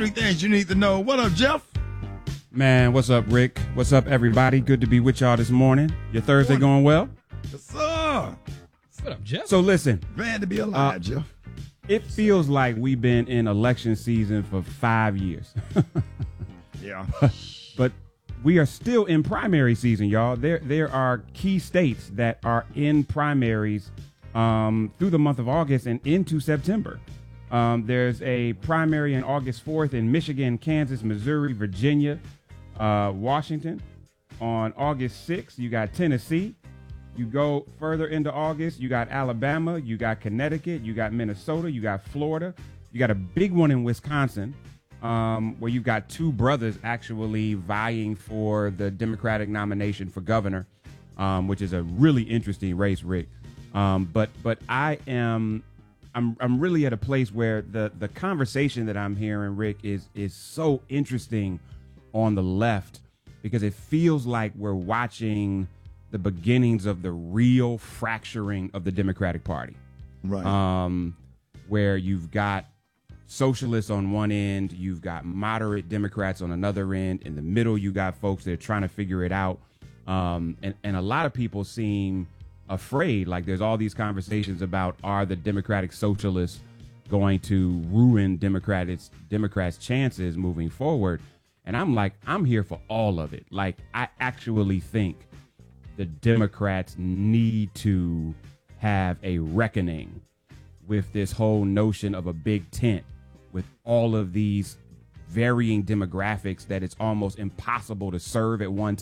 Three things you need to know. What up, Jeff? Man, what's up, Rick? What's up, everybody? Good to be with y'all this morning. Your Thursday going well? Yes, sir. What up, Jeff? So listen, Glad to be alive, Jeff. it feels like we've been in election season for 5 years. Yeah. But we are still in primary season, y'all. There are key states that are in primaries through the month of August and into September. There's a primary on August 4th in Michigan, Kansas, Missouri, Virginia, Washington. On August 6th, you got Tennessee. You go further into August, you got Alabama, you got Connecticut, you got Minnesota, you got Florida. You got a big one in Wisconsin, where you've got two brothers actually vying for the Democratic nomination for governor, which is a really interesting race, Rick. But I'm really at a place where the conversation that I'm hearing, Rick, is so interesting on the left, because it feels like we're watching the beginnings of the real fracturing of the Democratic Party. Right. Where you've got socialists on one end, you've got moderate Democrats on another end. In the middle, you got folks that are trying to figure it out. And a lot of people seem afraid. Like, there's all these conversations about, are the Democratic Socialists going to ruin Democrats' chances moving forward? And I'm like, I'm here for all of it. Like, I actually think the Democrats need to have a reckoning with this whole notion of a big tent with all of these varying demographics that it's almost impossible to serve at one time.